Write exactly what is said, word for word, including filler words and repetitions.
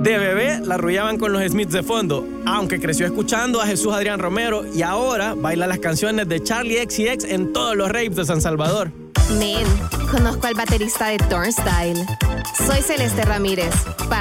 De bebé la arrullaban con los Smiths de fondo, aunque creció escuchando a Jesús Adrián Romero y ahora baila las canciones de Charlie X C X en todos los raves de San Salvador. Men, conozco al baterista de Turnstile. Soy Celeste Ramírez, parte